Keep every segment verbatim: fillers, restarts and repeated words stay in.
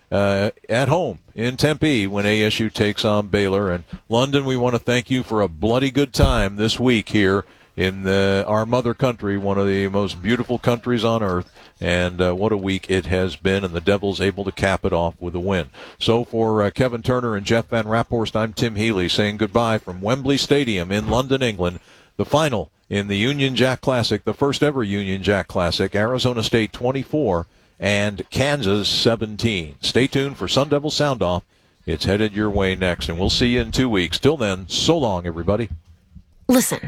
uh, at home in Tempe when A S U takes on Baylor. And London, we want to thank you for a bloody good time this week here in the, our mother country, one of the most beautiful countries on earth. And uh, what a week it has been, and the Devils able to cap it off with a win. So for uh, Kevin Turner and Jeff Van Raphorst, I'm Tim Healy saying goodbye from Wembley Stadium in London, England. The final in the Union Jack Classic, the first ever Union Jack Classic, Arizona State twenty-four and Kansas seventeen. Stay tuned for Sun Devil Sound Off. It's headed your way next, and we'll see you in two weeks. Till then, so long, everybody. Listen.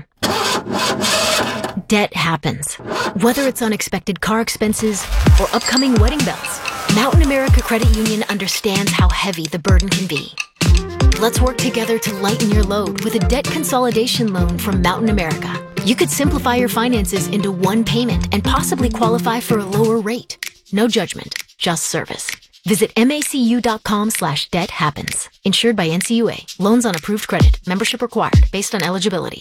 Debt happens. Whether it's unexpected car expenses or upcoming wedding bells, Mountain America Credit Union understands how heavy the burden can be. Let's work together to lighten your load with a debt consolidation loan from Mountain America. You could simplify your finances into one payment and possibly qualify for a lower rate. No judgment, just service. Visit macu.com slash debt happens. Insured by N C U A. Loans on approved credit. Membership required based on eligibility.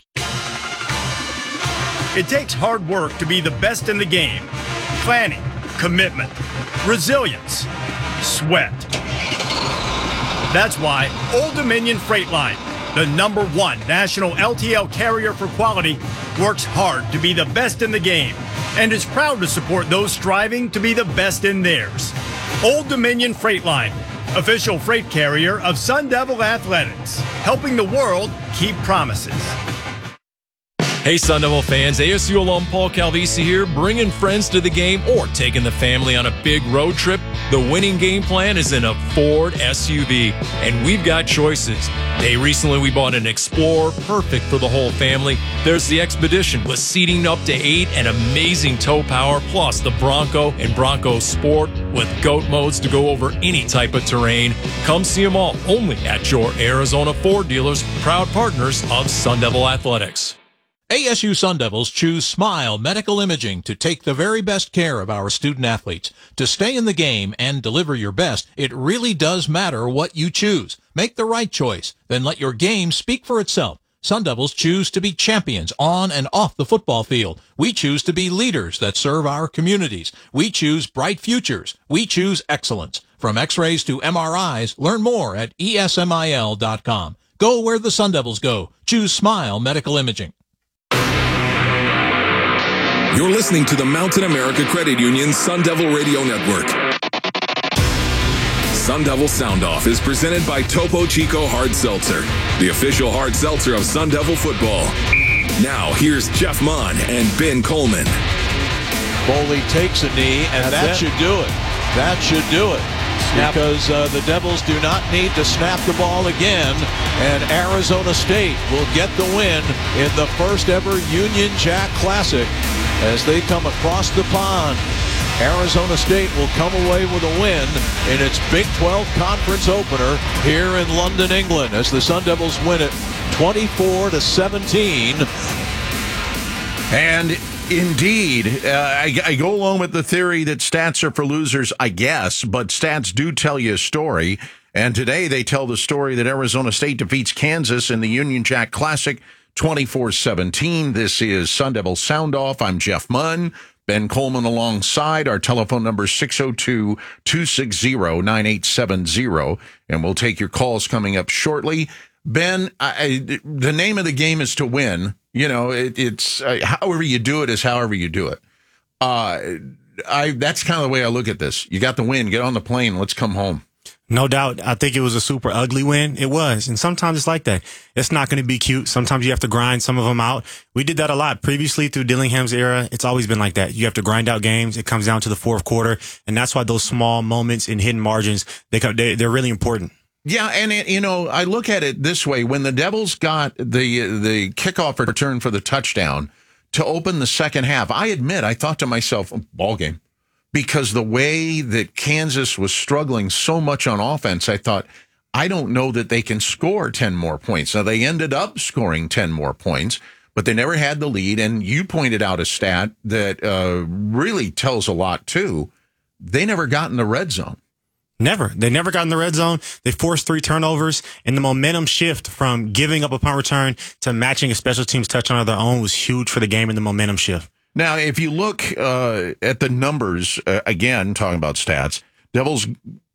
It takes hard work to be the best in the game. Planning, commitment, resilience, sweat. That's why Old Dominion Freight Line, the number one national L T L carrier for quality, works hard to be the best in the game and is proud to support those striving to be the best in theirs. Old Dominion Freight Line, official freight carrier of Sun Devil Athletics, helping the world keep promises. Hey Sun Devil fans, A S U alum Paul Calvisi here, bringing friends to the game or taking the family on a big road trip. The winning game plan is in a Ford S U V, and we've got choices. Hey, recently we bought an Explorer, perfect for the whole family. There's the Expedition with seating up to eight and amazing tow power, plus the Bronco and Bronco Sport with GOAT modes to go over any type of terrain. Come see them all only at your Arizona Ford dealers, proud partners of Sun Devil Athletics. A S U Sun Devils choose Smile Medical Imaging to take the very best care of our student athletes. To stay in the game and deliver your best, it really does matter what you choose. Make the right choice, then let your game speak for itself. Sun Devils choose to be champions on and off the football field. We choose to be leaders that serve our communities. We choose bright futures. We choose excellence. From X-rays to M R Is, learn more at E S M I L dot com. Go where the Sun Devils go. Choose Smile Medical Imaging. You're listening to the Mountain America Credit Union Sun Devil Radio Network. Sun Devil Sound Off is presented by Topo Chico Hard Seltzer, the official hard seltzer of Sun Devil football. Now, here's Jeff Munn and Ben Coleman. Foley takes a knee, and That's that it. should do it. That should do it. Snap. Because uh, the Devils do not need to snap the ball again, and Arizona State will get the win in the first ever Union Jack Classic as they come across the pond. Arizona State will come away with a win in its Big twelve Conference opener here in London, England, as the Sun Devils win it twenty-four to seventeen. And indeed, uh, I, I go along with the theory that stats are for losers, I guess, but stats do tell you a story. And today they tell the story that Arizona State defeats Kansas in the Union Jack Classic twenty-four seventeen. This is Sun Devil Sound Off. I'm Jeff Munn. Ben Coleman alongside. Our telephone number is six oh two, two six zero, nine eight seven zero. And we'll take your calls coming up shortly. Ben, I, the name of the game is to win. You know, it, it's uh, however you do it is however you do it. Uh, I that's kind of the way I look at this. You got the win. Get on the plane. Let's come home. No doubt. I think it was a super ugly win. It was. And sometimes it's like that. It's not going to be cute. Sometimes you have to grind some of them out. We did that a lot previously through Dillingham's era. It's always been like that. You have to grind out games. It comes down to the fourth quarter. And that's why those small moments in hidden margins, they, they, they're really important. Yeah, and it, you know, I look at it this way: when the Devils got the the kickoff return for the touchdown to open the second half, I admit I thought to myself, oh, ball game, because the way that Kansas was struggling so much on offense, I thought, I don't know that they can score ten more points. Now they ended up scoring ten more points, but they never had the lead. And you pointed out a stat that uh, really tells a lot too. They never got in the red zone. Never. They never got in the red zone. They forced three turnovers, and the momentum shift from giving up a punt return to matching a special teams touchdown of their own was huge for the game and the momentum shift. Now, if you look uh, at the numbers, uh, again, talking about stats, Devils